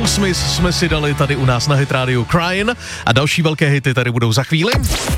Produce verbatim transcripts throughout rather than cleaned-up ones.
Smith jsme si dali tady u nás na Hit Radio Crying a další velké hity tady budou za chvíli.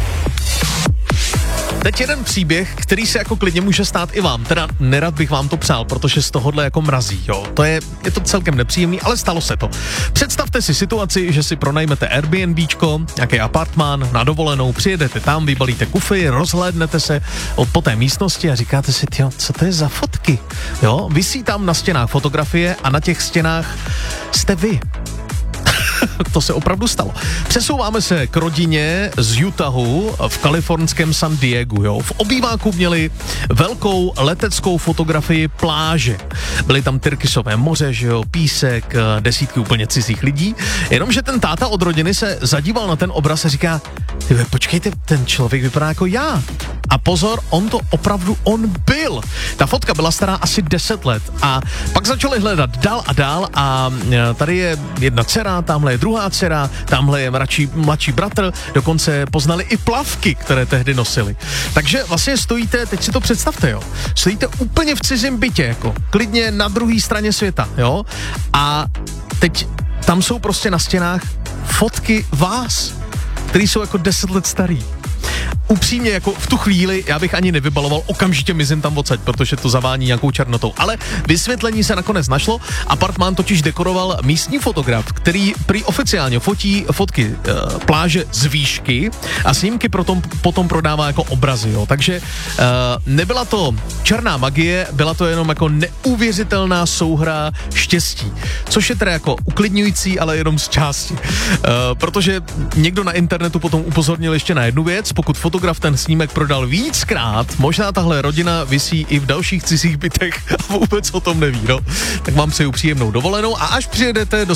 Teď jeden příběh, který se jako klidně může stát i vám, teda nerad bych vám to přál, protože z tohohle jako mrazí, jo. To je, je to celkem nepříjemný, ale stalo se to. Představte si situaci, že si pronajmete Airbnbčko, nějaký apartmán na dovolenou, přijedete tam, vybalíte kufy, rozhlédnete se od po té místnosti a říkáte si, tyjo, co to je za fotky, jo. Visí tam na stěnách fotografie a na těch stěnách jste vy. To se opravdu stalo. Přesouváme se k rodině z Utahu v kalifornském San Diegu, jo. V obýváku měli velkou leteckou fotografii pláže. Byly tam Tyrkysové moře, že jo, písek, desítky úplně cizích lidí. Jenomže ten táta od rodiny se zadíval na ten obraz a říká, tyhle, počkejte, ten člověk vypadá jako já. A pozor, on to opravdu on byl. Ta fotka byla stará asi deset let a pak začali hledat dál a dál a tady je jedna dcera, tamhle je druhá dcera, tamhle je mladší, mladší bratr, dokonce poznali i plavky, které tehdy nosili. Takže vlastně stojíte, teď si to představte, jo, stojíte úplně v cizím bytě, jako klidně na druhé straně světa, jo, a teď tam jsou prostě na stěnách fotky vás, který jsou jako deset let starý. Upřímně, jako v tu chvíli, já bych ani nevybaloval, okamžitě mizím tam odsaď, protože to zavání nějakou černotou. Ale vysvětlení se nakonec našlo. Apartmán totiž dekoroval místní fotograf, který prý oficiálně fotí fotky e, pláže z výšky a snímky potom, potom prodává jako obrazy, jo. Takže e, nebyla to černá magie, byla to jenom jako neuvěřitelná souhra štěstí. Což je teda jako uklidňující, ale jenom z části. E, protože někdo na internetu potom upozornil ještě na jednu věc, pokud fotograf ten snímek prodal víckrát, možná tahle rodina visí i v dalších cizích bytech a vůbec o tom neví, no. Tak vám přeju příjemnou dovolenou a až přijedete do